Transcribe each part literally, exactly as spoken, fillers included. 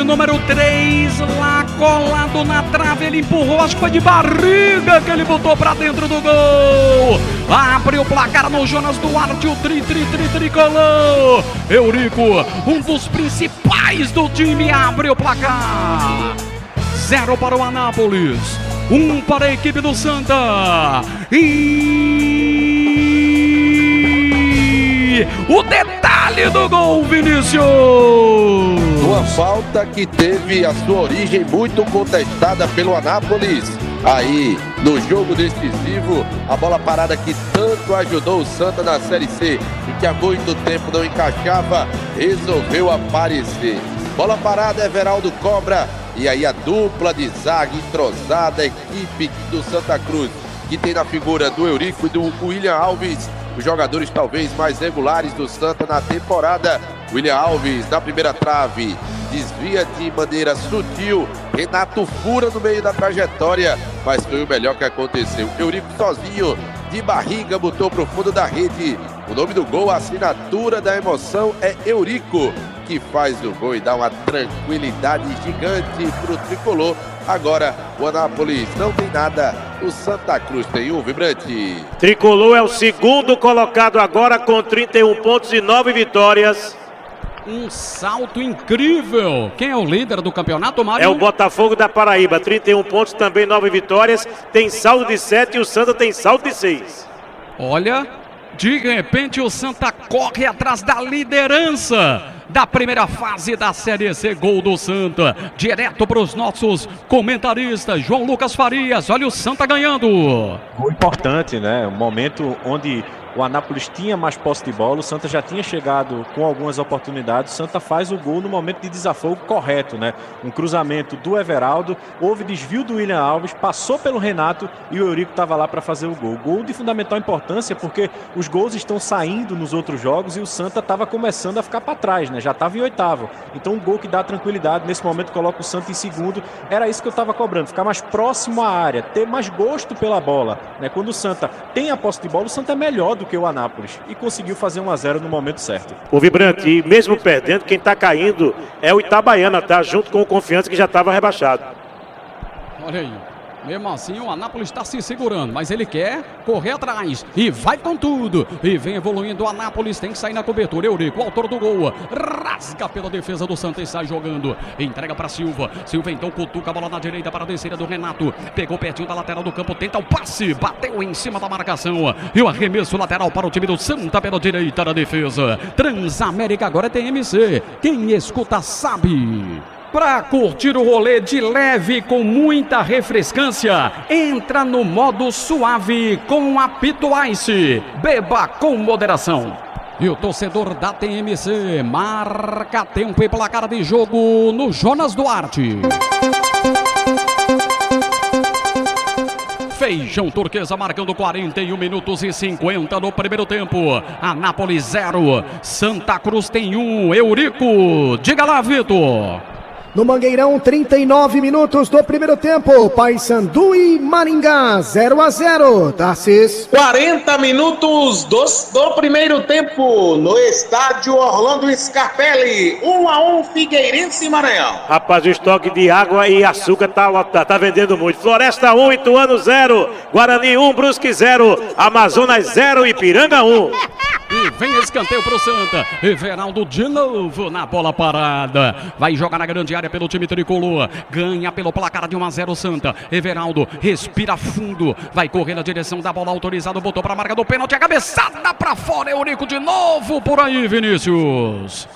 número três, lá colado na trave, ele empurrou, acho que foi de barriga que ele botou pra dentro do gol. Abre o placar no Jonas Duarte, o tri, tri, tri, tricolor. Eurico, um dos principais do time, abre o placar. Zero para o Anápolis, um para a equipe do Santa. E o detalhe do gol, Vinícius. Uma falta que teve a sua origem muito contestada pelo Anápolis. Aí, no jogo decisivo, a bola parada que tanto ajudou o Santa na Série C e que há muito tempo não encaixava, resolveu aparecer. Bola parada, Everaldo cobra. E aí a dupla de zaga entrosada, a equipe do Santa Cruz, que tem na figura do Eurico e do William Alves, os jogadores talvez mais regulares do Santa na temporada. William Alves na primeira trave, desvia de maneira sutil, Renato fura no meio da trajetória, mas foi o melhor que aconteceu. Eurico sozinho, de barriga, botou para o fundo da rede. O nome do gol, a assinatura da emoção é Eurico, que faz o gol e dá uma tranquilidade gigante para o tricolor. Agora o Anápolis não tem nada, o Santa Cruz tem um, Vibrante. Tricolor é o segundo colocado agora com trinta e um pontos e nove vitórias. Um salto incrível. Quem é o líder do campeonato, Mário? É o Botafogo da Paraíba, trinta e um pontos, também nove vitórias. Tem saldo de sete e o Santa tem saldo de seis. Olha, de repente o Santa corre atrás da liderança da primeira fase da Série C. Gol do Santa, direto para os nossos comentaristas. João Lucas Farias, olha o Santa ganhando. Gol importante, né? Um momento onde o Anápolis tinha mais posse de bola, o Santa já tinha chegado com algumas oportunidades, o Santa faz o gol no momento de desafogo correto, né? Um cruzamento do Everaldo, houve desvio do William Alves, passou pelo Renato e o Eurico estava lá para fazer o gol. Gol de fundamental importância porque os gols estão saindo nos outros jogos e o Santa estava começando a ficar para trás, né? Já estava em oitavo. Então um gol que dá tranquilidade, nesse momento coloca o Santa em segundo, era isso que eu estava cobrando, ficar mais próximo à área, ter mais gosto pela bola, né? Quando o Santa tem a posse de bola, o Santa é melhor do que o Anápolis e conseguiu fazer um a zero no momento certo. O Vibrante, e mesmo perdendo, quem está caindo é o Itabaiana, tá? Junto com o Confiança, que já estava rebaixado. Olha aí, mesmo assim o Anápolis está se segurando, mas ele quer correr atrás e vai com tudo, e vem evoluindo. O Anápolis tem que sair na cobertura. Eurico, autor do gol, rasga pela defesa do Santa e sai jogando, entrega para Silva. Silva então cutuca a bola na direita para a descida do Renato, pegou pertinho da lateral do campo, tenta o passe, bateu em cima da marcação e o arremesso lateral para o time do Santa pela direita da defesa. Transamérica agora é T M C, quem escuta sabe. Para curtir o rolê de leve com muita refrescância, entra no modo suave com Apito Ice. Beba com moderação. E o torcedor da T M C marca tempo e placar de jogo no Jonas Duarte. Feijão Turquesa marcando quarenta e um minutos e cinquenta no primeiro tempo. Anápolis zero, Santa Cruz tem um. Eurico, diga lá, Vitor. No Mangueirão, trinta e nove minutos do primeiro tempo, Paysandu e Maringá, zero a zero, Tarcísio. quarenta minutos do, do primeiro tempo, no estádio Orlando Scarpelli, um a um, Figueirense e Maranhão. Rapaz, o estoque de água e açúcar tá, tá, tá vendendo muito. Floresta um, Ituano zero, Guarani um, Brusque zero, Amazonas zero, Ipiranga um. E vem escanteio pro Santa. Everaldo de novo na bola parada. Vai jogar na grande área pelo time tricolor. Ganha pelo placar de um a zero Santa. Everaldo respira fundo. Vai correr na direção da bola autorizada. Botou pra marca do pênalti. A cabeçada pra fora. Eurico de novo por aí, Vinícius.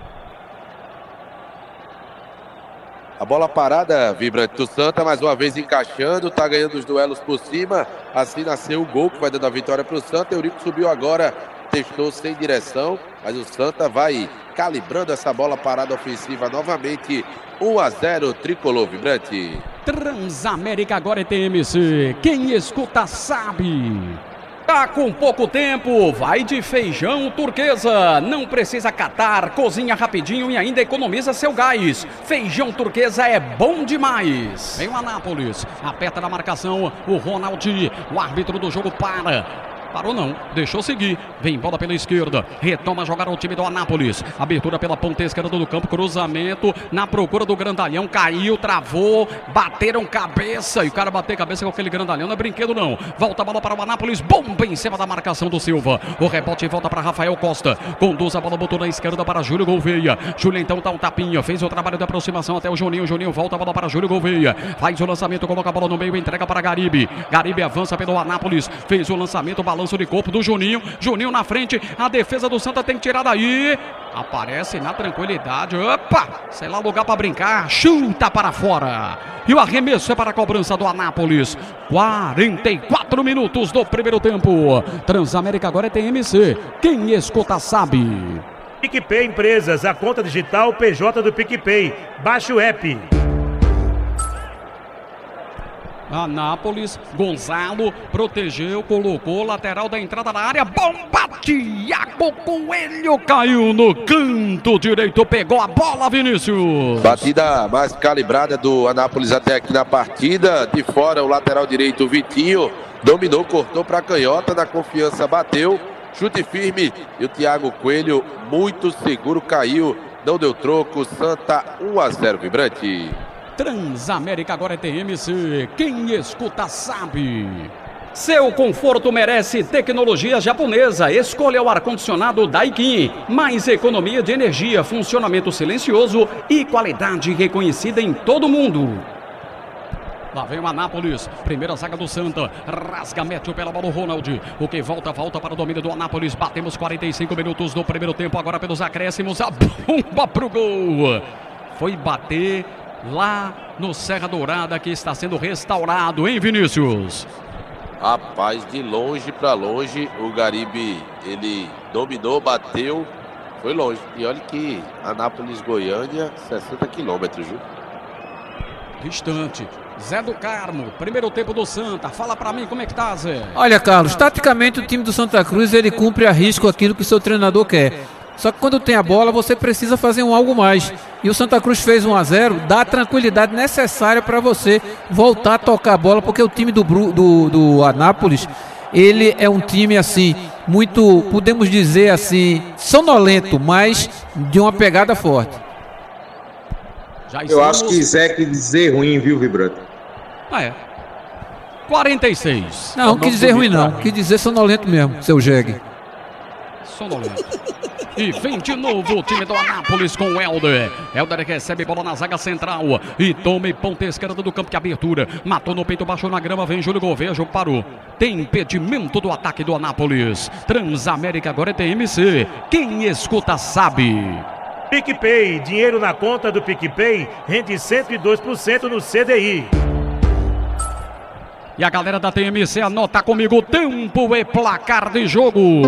A bola parada, Vibrante do Santa, mais uma vez encaixando, tá ganhando os duelos por cima. Assim nasceu o gol que vai dando a vitória pro Santa. Eurico subiu agora, testou sem direção, mas o Santa vai calibrando essa bola parada ofensiva novamente. um a zero, tricolor, Vibrante. Transamérica agora é T M C. Quem escuta sabe. Tá com pouco tempo, vai de Feijão Turquesa. Não precisa catar, cozinha rapidinho e ainda economiza seu gás. Feijão Turquesa é bom demais. Vem o Anápolis, aperta na marcação o Ronaldi, o árbitro do jogo para. Parou não, deixou seguir. Vem bola pela esquerda. Retoma a jogada o time do Anápolis. Abertura pela ponta esquerda do campo. Cruzamento na procura do grandalhão. Caiu, travou. Bateram cabeça. E o cara bater cabeça com aquele grandalhão não é brinquedo não. Volta a bola para o Anápolis. Bomba em cima da marcação do Silva. O rebote volta para Rafael Costa. Conduz a bola, botou na esquerda para Júlio Gouveia. Júlio então dá um tapinha. Fez o trabalho de aproximação até o Juninho. Juninho volta a bola para Júlio Gouveia. Faz o lançamento, coloca a bola no meio. Entrega para Garibe. Garibe avança pelo Anápolis. Fez o lançamento, balanço de corpo do Juninho, Juninho na frente, a defesa do Santa tem que tirar daí, aparece na tranquilidade, opa, sei lá, lugar para brincar, chuta para fora, e o arremesso é para a cobrança do Anápolis. Quarenta e quatro minutos do primeiro tempo. Transamérica agora é T M C, quem escuta sabe. PicPay Empresas, a conta digital P J do PicPay, baixe o app. Anápolis, Gonzalo, protegeu, colocou, lateral da entrada da área, bomba, Thiago Coelho, caiu no canto direito, pegou a bola, Vinícius. Batida mais calibrada do Anápolis até aqui na partida, de fora o lateral direito, Vitinho, dominou, cortou para a canhota, na confiança bateu, chute firme, e o Thiago Coelho, muito seguro, caiu, não deu troco, Santa um a zero, vibrante. Transamérica agora é T M C, quem escuta sabe. Seu conforto merece tecnologia japonesa. Escolha o ar-condicionado Daikin. Mais economia de energia, funcionamento silencioso e qualidade reconhecida em todo o mundo. Lá vem o Anápolis, primeira zaga do Santa, rasga, mete pela bola o Ronald, o que volta, volta para o domínio do Anápolis, batemos quarenta e cinco minutos do primeiro tempo, agora pelos acréscimos, a bomba pro gol, foi bater lá no Serra Dourada, que está sendo restaurado, hein, Vinícius? Rapaz, de longe para longe, o Garibe, ele dominou, bateu, foi longe. E olha que Anápolis, Goiânia, sessenta quilômetros, viu? Distante. Zé do Carmo, primeiro tempo do Santa, fala pra mim como é que tá, Zé? Olha, Carlos, taticamente o time do Santa Cruz, ele cumpre a risco aquilo que o seu treinador quer. Só que quando tem a bola, você precisa fazer um algo mais. E o Santa Cruz fez um a zero, dá a tranquilidade necessária para você voltar a tocar a bola, porque o time do, do, do Anápolis, ele é um time assim, muito, podemos dizer assim, sonolento, mas de uma pegada forte. Já Eu acho que Zé quis dizer ruim, viu, Vibrante? Ah, é. quarenta e seis. Não, não quis dizer ruim não, quis dizer sonolento mesmo, seu jegue. Sonolento. E vem de novo o time do Anápolis com o Helder. Helder recebe bola na zaga central e toma em ponta esquerda do campo de abertura. Matou no peito, baixou na grama, vem Júlio Gouveia, jogo parou. Tem impedimento do ataque do Anápolis. Transamérica agora é T M C. Quem escuta sabe. PicPay, dinheiro na conta do PicPay rende cento e dois por cento no C D I. E a galera da T M C anota comigo, tempo e placar de jogo.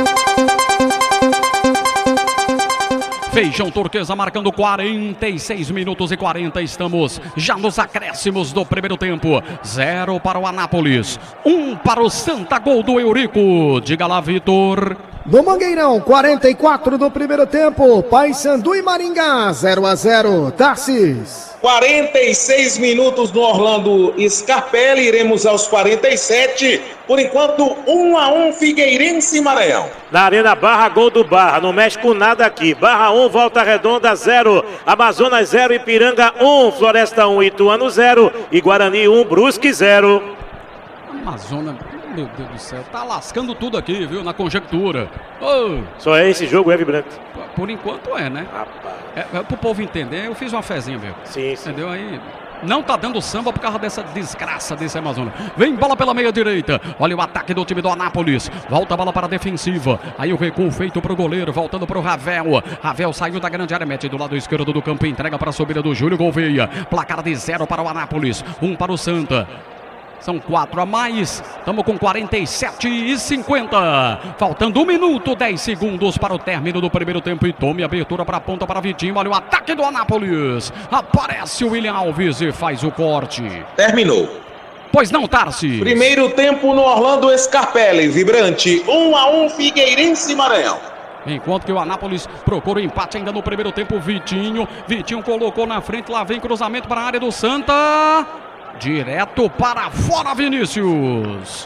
Feijão Turquesa marcando quarenta e seis minutos e quarenta. Estamos já nos acréscimos do primeiro tempo. Zero para o Anápolis, um para o Santa, gol do Eurico. Diga lá, Vitor. No Mangueirão, quarenta e quatro do primeiro tempo. Paysandu e Maringá, zero a zero. Tarcis. quarenta e seis minutos no Orlando Scarpelli. Iremos aos quarenta e sete. Por enquanto, um a um, Figueirense e Maranhão. Na Arena Barra, gol do Barra. Não mexe com nada aqui. Barra um, Volta Redonda zero. Amazonas zero, Ipiranga um. Floresta um, Ituano zero. E Guarani um, Brusque zero. Amazonas, meu Deus do céu, tá lascando tudo aqui, viu? Na conjectura. Oh. Só é esse jogo, é, Vibrante? Por enquanto é, né? Rapaz. É, é pro povo entender, eu fiz uma fezinha, viu? Sim, sim. Entendeu? Aí não tá dando samba por causa dessa desgraça desse Amazonas. Vem bola pela meia direita. Olha o ataque do time do Anápolis. Volta a bola para a defensiva. Aí o recuo feito pro goleiro, voltando pro Ravel. Ravel saiu da grande área, mete do lado esquerdo do campo, entrega para a subida do Júlio Gouveia. Placar de zero para o Anápolis, um para o Santa. São quatro a mais, estamos com quarenta e sete e cinquenta. Faltando um minuto, dez segundos para o término do primeiro tempo. E tome abertura para a ponta para Vitinho. Olha o ataque do Anápolis. Aparece o William Alves e faz o corte. Terminou. Pois não, Tarsi. Primeiro tempo no Orlando Scarpelli. Vibrante, um a um, Figueirense e Maranhão. Enquanto que o Anápolis procura o empate ainda no primeiro tempo. Vitinho, Vitinho colocou na frente. Lá vem cruzamento para a área do Santa. Direto para fora, Vinícius.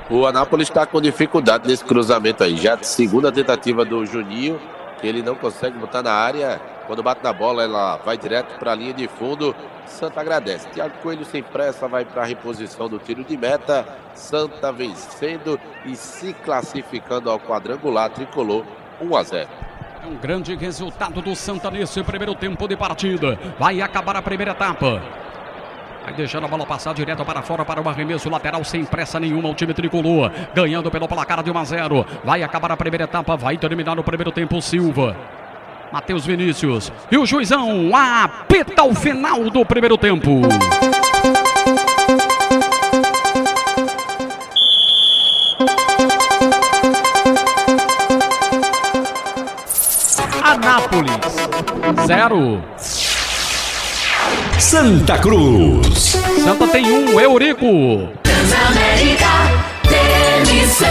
O Anápolis está com dificuldade nesse cruzamento aí. Já a segunda tentativa do Juninho, que ele não consegue botar na área. Quando bate na bola, ela vai direto para a linha de fundo. Santa agradece. Thiago Coelho sem pressa vai para a reposição do tiro de meta. Santa vencendo e se classificando ao quadrangular tricolor um a zero. É um grande resultado do Santa nesse primeiro tempo de partida. Vai acabar a primeira etapa. Vai deixando a bola passar direto para fora para o arremesso lateral sem pressa nenhuma. O time tricolor ganhando pelo placar de um a zero. Vai acabar a primeira etapa. Vai terminar o primeiro tempo Silva. Matheus Vinícius. E o juizão apita o final do primeiro tempo. Anápolis zero. Santa Cruz. Santa tem um, Eurico. Transamérica T M C.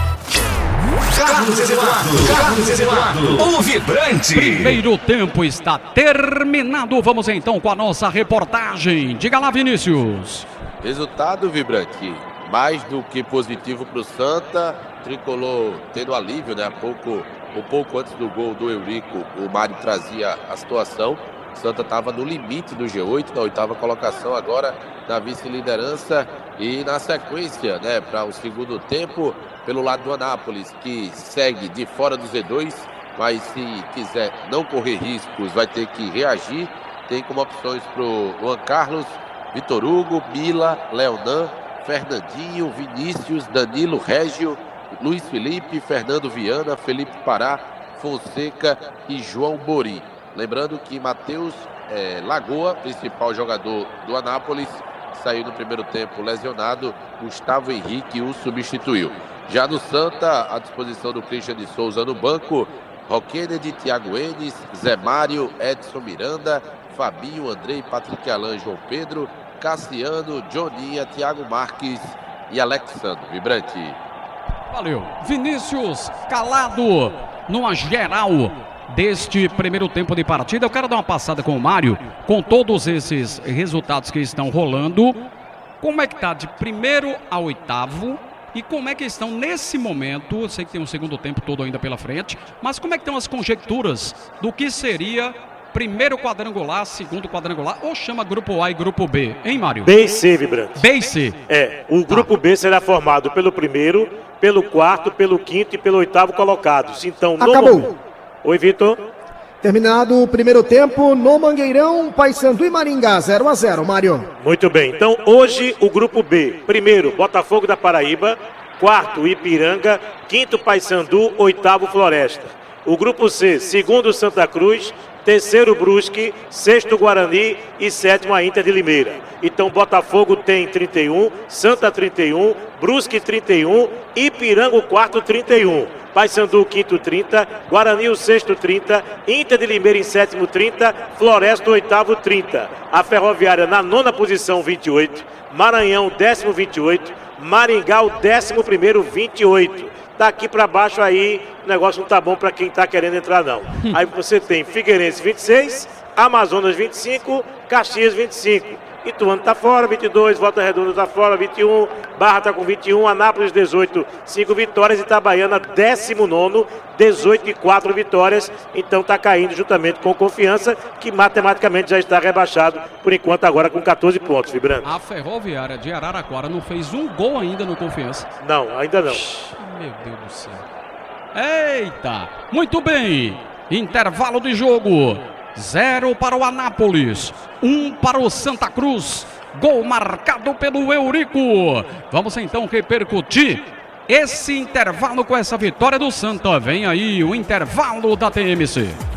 Carlos Eduardo, Carlos Eduardo, o vibrante. Primeiro tempo está terminado. Vamos então com a nossa reportagem. Diga lá, Vinícius. Resultado, vibrante, mais do que positivo para o Santa. Tricolor tendo alívio, né? Pouco, um pouco antes do gol do Eurico, o Mário trazia a situação. O Santa estava no limite do G oito, na oitava colocação, agora na vice-liderança. E na sequência, né, para o segundo tempo, pelo lado do Anápolis, que segue de fora do Z dois, mas se quiser não correr riscos, vai ter que reagir. Tem como opções para o Juan Carlos, Vitor Hugo, Mila, Leonan, Fernandinho, Vinícius, Danilo, Régio, Luiz Felipe, Fernando Viana, Felipe Pará, Fonseca e João Bori. Lembrando que Matheus é, Lagoa, principal jogador do Anápolis, saiu no primeiro tempo lesionado. Gustavo Henrique o substituiu. Já no Santa, à disposição do Christian de Souza no banco, Roquenedy, Thiago Enes, Zé Mário, Edson Miranda, Fabinho, Andrei, Patrick Alain, João Pedro, Cassiano, Joninha, Thiago Marques e Alexandre. Vibrante. Valeu. Vinícius calado numa geral deste primeiro tempo de partida. Eu quero dar uma passada com o Mário, com todos esses resultados que estão rolando. Como é que tá de primeiro a oitavo? E como é que estão nesse momento? Eu sei que tem um segundo tempo todo ainda pela frente, mas como é que estão as conjecturas do que seria primeiro quadrangular, segundo quadrangular, ou chama grupo A e grupo B, hein, Mário? B e C, Vibrante. B e C. É, o grupo tá. B será formado pelo primeiro, pelo quarto, pelo quinto e pelo oitavo colocados. Então, no Acabou. Momento... Oi, Vitor. Terminado o primeiro tempo no Mangueirão, Paysandu e Maringá, zero a zero, Mário. Muito bem, então hoje o grupo B, primeiro Botafogo da Paraíba, quarto Ipiranga, quinto Paysandu, oitavo Floresta. O grupo C, segundo Santa Cruz, terceiro Brusque, sexto Guarani e sétimo a Inter de Limeira. Então Botafogo tem trinta e um, Santa trinta e um, Brusque trinta e um, Ipiranga o quarto trinta e um. Paysandu o quinto trinta, Guarani o sexto trinta, Inter de Limeira em sétimo trinta, Floresta o oitavo trinta. A Ferroviária na nona posição vinte e oito, Maranhão décimo vinte e oito, Maringá o décimo primeiro vinte e oito. Daqui para baixo aí o negócio não tá bom para quem tá querendo entrar não. Aí você tem Figueirense vinte e seis, Amazonas vinte e cinco, Caxias vinte e cinco. Ituano tá fora, vinte e dois, Volta Redonda tá fora, vinte e um, Barra tá com vinte e um, Anápolis dezoito, cinco vitórias, Itabaiana décimo nono, dezoito e quatro vitórias, então tá caindo juntamente com Confiança, que matematicamente já está rebaixado, por enquanto agora com quatorze pontos, Vibrando. A Ferroviária de Araraquara não fez um gol ainda no Confiança. Não, ainda não. Meu Deus do céu. Eita, muito bem, intervalo de jogo. Zero para o Anápolis, um para o Santa Cruz, gol marcado pelo Eurico. Vamos então repercutir esse intervalo com essa vitória do Santa. Vem aí o intervalo da T M C.